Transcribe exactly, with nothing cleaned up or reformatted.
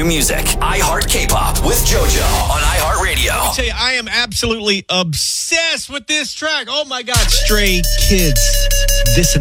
music. iHeart K-Pop with JoJo on iHeartRadio. I tell you, I am absolutely obsessed with this track. Oh my God, Stray Kids. This